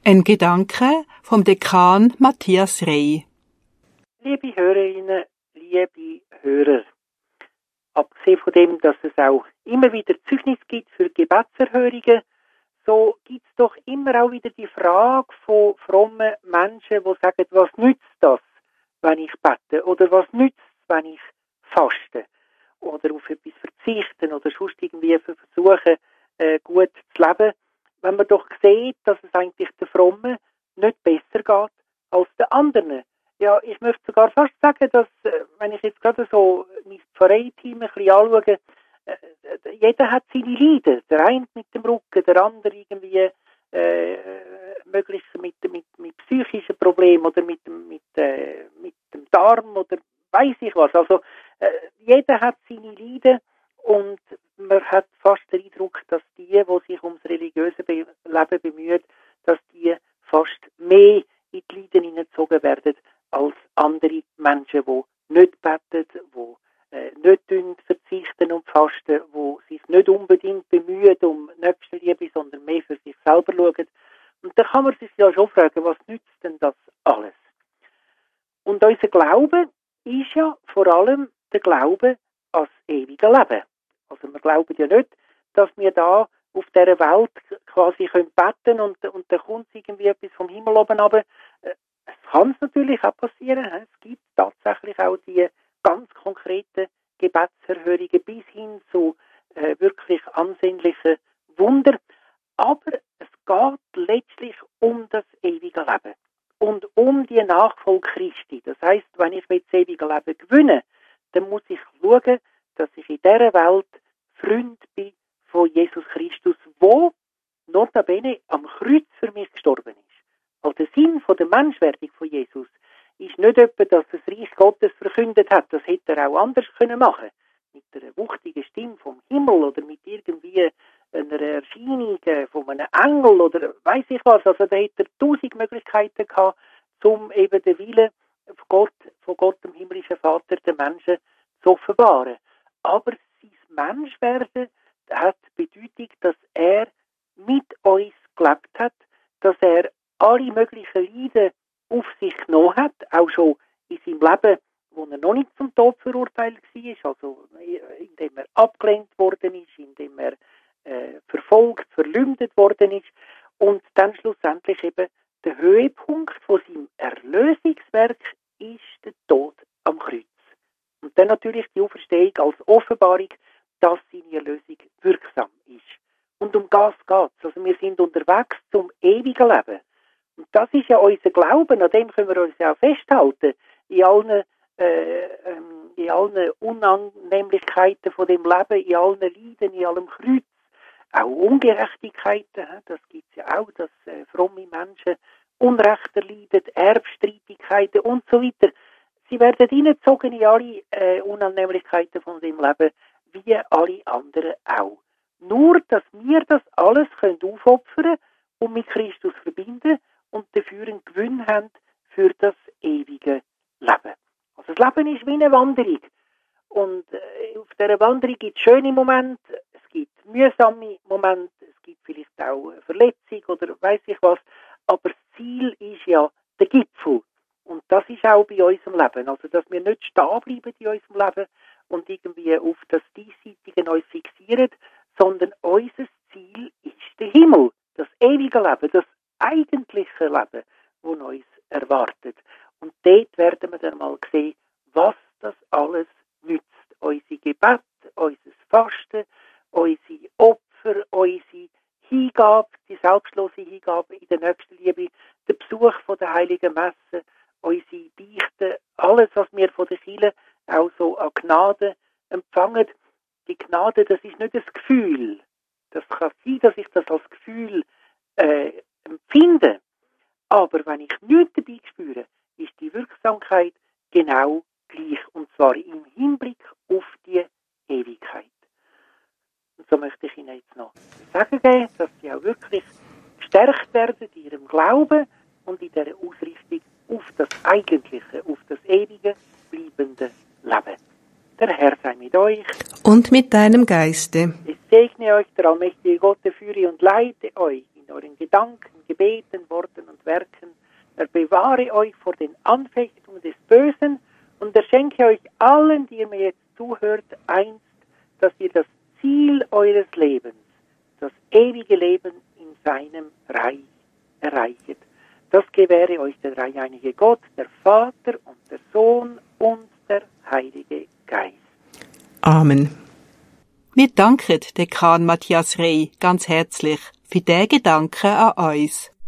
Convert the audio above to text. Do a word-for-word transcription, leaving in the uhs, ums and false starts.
Ein Gedanke vom Dekan Matthias Rey. Liebe Hörerinnen, liebe Hörer, abgesehen von dem, dass es auch immer wieder Zeugnis gibt für Gebetserhörungen, so gibt es doch immer auch wieder die Frage von frommen Menschen, die sagen, was nützt das, wenn ich bete? Oder was nützt es, wenn ich faste? Oder auf etwas verzichten oder sonst irgendwie versuchen, äh, gut zu leben. Wenn man doch sieht, dass es eigentlich den Frommen nicht besser geht als den anderen. Ja, ich möchte sogar fast sagen, dass, äh, wenn ich jetzt gerade so mein Pfarreiteam ein bisschen anschaue, äh, jeder hat seine Leiden. Der eine mit dem Rücken, der andere irgendwie äh, möglichst mit, mit, mit psychischen Problemen oder mit, mit, äh, mit dem Darm oder weiss ich was. Also äh, jeder hat seine Leiden und man hat fast den Eindruck, dass die, die sich ums religiöse Be- Leben bemühen, dass die fast mehr in die Leiden hineingezogen werden als andere Menschen, die nicht beten, die äh, nicht verzichten und fasten, die sich nicht unbedingt bemühen um Nächstenliebe, sondern mehr für sich selber schauen. Und da kann man sich ja schon fragen, was nützt denn das alles? Und unser Glaube ist ja vor allem der Glaube an das ewige Leben. Also wir glauben ja nicht, dass wir da auf dieser Welt quasi können beten und, und da kommt irgendwie etwas vom Himmel oben runter. Es kann natürlich auch passieren. Es gibt tatsächlich auch die ganz konkreten Gebetserhörungen bis hin zu äh, wirklich ansehnlichen Wunder. Aber es geht letztlich um das ewige Leben und um die Nachfolge Christi. Das heisst, wenn ich das ewige Leben gewinne, dann muss ich schauen, dass ich in dieser Welt Freund bin von Jesus Christus, wo notabene am Kreuz für mich gestorben ist. Also der Sinn von der Menschwerdung von Jesus ist nicht etwa, dass das Reich Gottes verkündet hat. Das hätte er auch anders können machen. Mit einer wuchtigen Stimme vom Himmel oder mit irgendwie einer Erscheinung von einem Engel oder weiss ich was. Also da hätte er tausend Möglichkeiten gehabt, um eben den Willen von Gott, von Gott, dem himmlischen Vater, den Menschen zu offenbaren. Aber sein Menschwerden hat die Bedeutung, dass er mit uns gelebt hat, dass er alle möglichen Leiden auf sich genommen hat, auch schon in seinem Leben, wo er noch nicht zum Tod verurteilt war, also indem er abgelehnt worden ist, indem er äh, verfolgt, verleumdet worden ist und dann schlussendlich eben der Höhepunkt von seinem Erlösungswerk ist der Tod am Kreuz. Und dann natürlich die Auferstehung als Offenbarung, dass seine Erlösung wirksam ist. Und um das geht es. Also wir sind unterwegs zum ewigen Leben. Und das ist ja unser Glauben, an dem können wir uns ja auch festhalten. In allen, äh, ähm, in allen Unannehmlichkeiten von dem Leben, in allen Leiden, in allem Kreuz. Auch Ungerechtigkeiten, das gibt es ja auch, dass äh, fromme Menschen Unrecht erleiden, Erbstreitigkeiten und so weiter. Sie werden hineingezogen in alle äh, Unannehmlichkeiten von dem Leben, wie alle anderen auch. Nur, dass wir das alles können aufopfern und mit Christus verbinden und dafür einen Gewinn haben für das ewige Leben. Also das Leben ist wie eine Wanderung. Und äh, auf dieser Wanderung gibt es schöne Momente, es gibt mühsame Momente, es gibt vielleicht auch eine Verletzung oder weiss ich was. Aber das Ziel ist ja der Gipfel. Und das ist auch bei unserem Leben. Also, dass wir nicht stehen bleiben in unserem Leben und irgendwie auf das Diesseitige uns fixieren, sondern unser Ziel ist der Himmel, das ewige Leben, das eigentliche Leben, das uns erwartet. Und dort werden wir dann mal sehen, was das alles nützt. Unsere Gebete, unser Fasten, unsere Opfer, unsere Hingabe, die selbstlose Hingabe in der Nächstenliebe, der Besuch von der Heiligen Messe, unsere Beichte, alles, was wir von der Kirche auch so an Gnade empfangen. Die Gnade, das ist nicht das Gefühl. Das kann sein, dass ich das als Gefühl äh, empfinde. Aber wenn ich nichts dabei spüre, ist die Wirksamkeit genau gleich. Und zwar im Hinblick auf die Ewigkeit. Und so möchte ich Ihnen jetzt noch sagen geben, dass Sie auch wirklich gestärkt werden in Ihrem Glauben und in dieser Ausrichtung auf das Eigentliche, auf das ewige, bleibende Leben. Der Herr sei mit euch. Und mit deinem Geiste. Ich segne euch, der allmächtige Gott, der führe und leite euch in euren Gedanken, Gebeten, Worten und Werken. Er bewahre euch vor den Anfechtungen des Bösen und er schenke euch allen, die ihr mir jetzt zuhört, einst, dass ihr das Ziel eures Lebens, das ewige Leben in seinem Reich erreichet. Das gewähre euch der dreieinige Gott, der Vater und der Sohn und der Heilige Geist. Amen. Wir danken Dekan Matthias Rey ganz herzlich für den Gedanken an uns.